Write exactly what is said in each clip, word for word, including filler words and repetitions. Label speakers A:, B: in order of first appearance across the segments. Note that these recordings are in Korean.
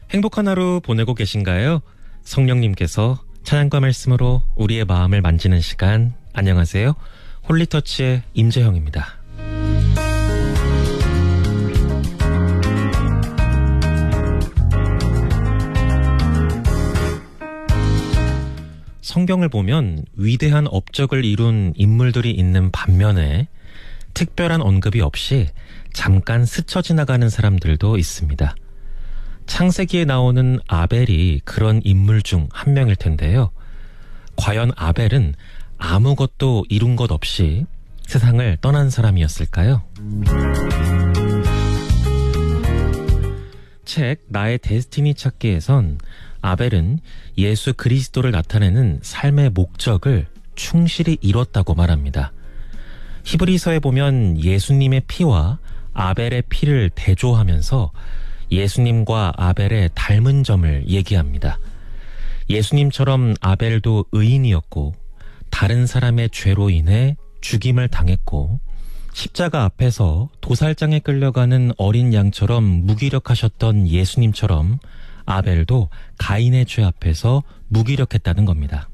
A: 행복한 하루 보내고 계신가요? 성령님께서 찬양과 말씀으로 우리의 마음을 만지는 시간. 안녕하세요. 홀리터치의 임재형입니다. 성경을 보면 위대한 업적을 이룬 인물들이 있는 반면에 특별한 언급이 없이 잠깐 스쳐 지나가는 사람들도 있습니다. 창세기에 나오는 아벨이 그런 인물 중 한 명일 텐데요. 과연 아벨은 아무것도 이룬 것 없이 세상을 떠난 사람이었을까요? 책 나의 데스티니 찾기에선 아벨은 예수 그리스도를 나타내는 삶의 목적을 충실히 이뤘다고 말합니다. 히브리서에 보면 예수님의 피와 아벨의 피를 대조하면서 예수님과 아벨의 닮은 점을 얘기합니다. 예수님처럼 아벨도 의인이었고 다른 사람의 죄로 인해 죽임을 당했고 십자가 앞에서 도살장에 끌려가는 어린 양처럼 무기력하셨던 예수님처럼 아벨도 가인의 죄 앞에서 무기력했다는 겁니다.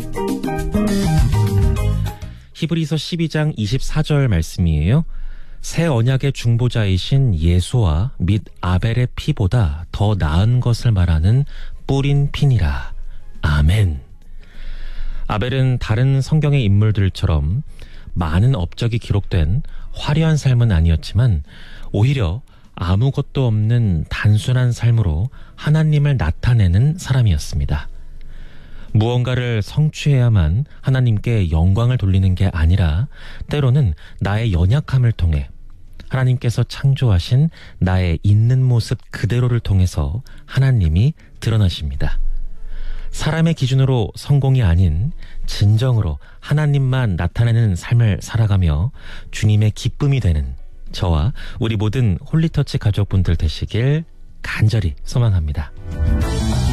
A: 히브리서 십이 장 이십사 절 말씀이에요. 새 언약의 중보자이신 예수와 및 아벨의 피보다 더 나은 것을 말하는 뿌린 피니라. 아멘. 아벨은 다른 성경의 인물들처럼 많은 업적이 기록된 화려한 삶은 아니었지만 오히려 아무것도 없는 단순한 삶으로 하나님을 나타내는 사람이었습니다. 무언가를 성취해야만 하나님께 영광을 돌리는 게 아니라 때로는 나의 연약함을 통해 하나님께서 창조하신 나의 있는 모습 그대로를 통해서 하나님이 드러나십니다. 사람의 기준으로 성공이 아닌 진정으로 하나님만 나타내는 삶을 살아가며 주님의 기쁨이 되는 저와 우리 모든 홀리터치 가족분들 되시길 간절히 소망합니다.